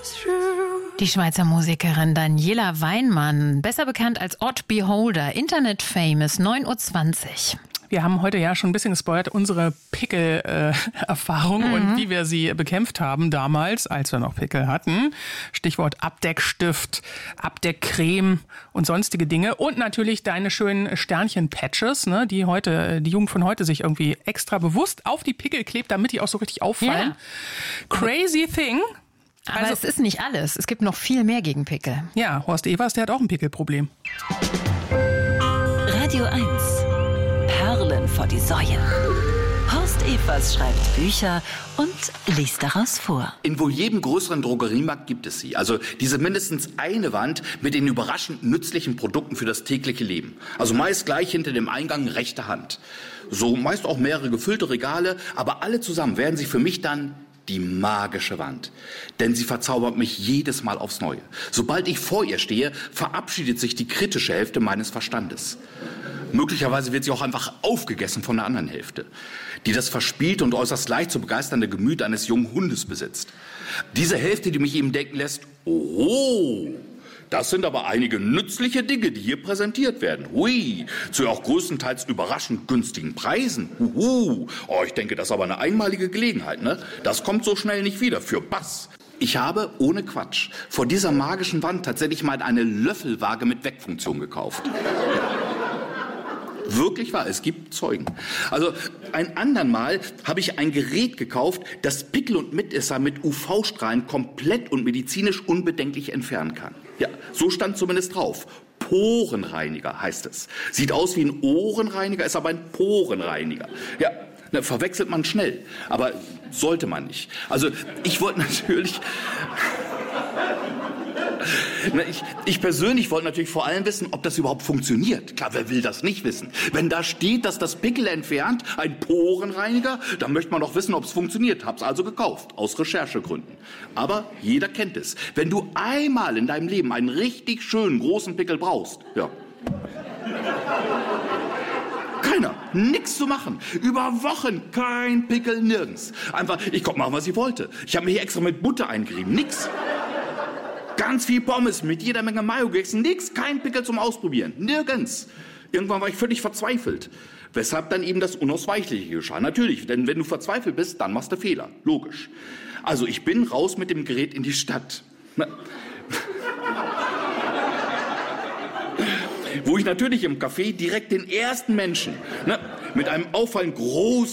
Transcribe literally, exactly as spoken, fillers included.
Die Schweizer Musikerin Daniela Weinmann, besser bekannt als Odd Beholder, Internet Famous, neun Uhr zwanzig. Wir haben heute ja schon ein bisschen gespoilert, unsere Pickel-Erfahrung äh, mhm. und wie wir sie bekämpft haben damals, als wir noch Pickel hatten. Stichwort Abdeckstift, Abdeckcreme und sonstige Dinge. Und natürlich deine schönen Sternchen-Patches, ne, die heute, die Jugend von heute sich irgendwie extra bewusst auf die Pickel klebt, damit die auch so richtig auffallen. Ja. Crazy thing. Aber also, es ist nicht alles. Es gibt noch viel mehr gegen Pickel. Ja, Horst Evers, der hat auch ein Pickelproblem. Radio eins. Perlen vor die Säue. Horst Evers schreibt Bücher und liest daraus vor. In wohl jedem größeren Drogeriemarkt gibt es sie. Also diese mindestens eine Wand mit den überraschend nützlichen Produkten für das tägliche Leben. Also meist gleich hinter dem Eingang rechte Hand. So meist auch mehrere gefüllte Regale, aber alle zusammen werden sie für mich dann die magische Wand. Denn sie verzaubert mich jedes Mal aufs Neue. Sobald ich vor ihr stehe, verabschiedet sich die kritische Hälfte meines Verstandes. Möglicherweise wird sie auch einfach aufgegessen von der anderen Hälfte, die das verspielte und äußerst leicht zu begeisternde Gemüt eines jungen Hundes besitzt. Diese Hälfte, die mich eben denken lässt, oh, das sind aber einige nützliche Dinge, die hier präsentiert werden. Hui, zu auch größtenteils überraschend günstigen Preisen. Uhu. Oh, ich denke, das ist aber eine einmalige Gelegenheit, ne? Das kommt so schnell nicht wieder, für Bass. Ich habe, ohne Quatsch, vor dieser magischen Wand tatsächlich mal eine Löffelwaage mit Wegfunktion gekauft. Wirklich wahr, es gibt Zeugen. Also ein andern Mal habe ich ein Gerät gekauft, das Pickel und Mitesser mit U V-Strahlen komplett und medizinisch unbedenklich entfernen kann. Ja, so stand zumindest drauf. Porenreiniger heißt es. Sieht aus wie ein Ohrenreiniger, ist aber ein Porenreiniger. Ja, ne, verwechselt man schnell, aber sollte man nicht. Also ich wollte natürlich... Ich, ich persönlich wollte natürlich vor allem wissen, ob das überhaupt funktioniert. Klar, wer will das nicht wissen? Wenn da steht, dass das Pickel entfernt, ein Porenreiniger, dann möchte man doch wissen, ob es funktioniert. Hab's also gekauft, aus Recherchegründen. Aber jeder kennt es. Wenn du einmal in deinem Leben einen richtig schönen großen Pickel brauchst, ja. Keiner, nix zu machen. Über Wochen kein Pickel, nirgends. Einfach, ich konnte machen, was ich wollte. Ich habe mich extra mit Butter eingerieben, nix. Ganz viel Pommes mit jeder Menge Mayo gegessen, nix, kein Pickel zum Ausprobieren, nirgends. Irgendwann war ich völlig verzweifelt, weshalb dann eben das Unausweichliche geschah. Natürlich, denn wenn du verzweifelt bist, dann machst du Fehler, logisch. Also ich bin raus mit dem Gerät in die Stadt. Wo ich natürlich im Café direkt den ersten Menschen, ne, mit einem auffallend großen